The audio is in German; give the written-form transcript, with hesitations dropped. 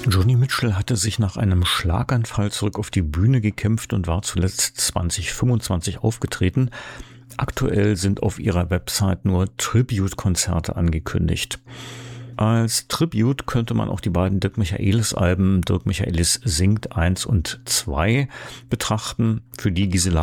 Joni Mitchell hatte sich nach einem Schlaganfall zurück auf die Bühne gekämpft und war zuletzt 2025 aufgetreten. Aktuell sind auf ihrer Website nur Tribute-Konzerte angekündigt. Als Tribute könnte man auch die beiden Dirk Michaelis-Alben Dirk Michaelis singt 1 und 2 betrachten, für die diese